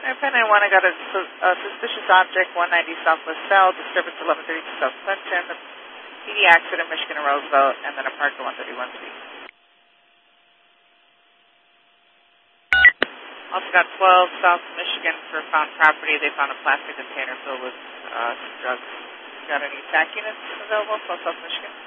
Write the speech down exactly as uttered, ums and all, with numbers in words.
Pen I one, I got a, su- a suspicious object, one ninety Southwest South, disturbance eleven thirty-two South Clinton, the P D accident, Michigan and Roosevelt, and then a park at one thirty-one C. Also got twelve South Michigan for found property. They found a plastic container filled with uh, some drugs. Got any T A C units available, twelve South Michigan?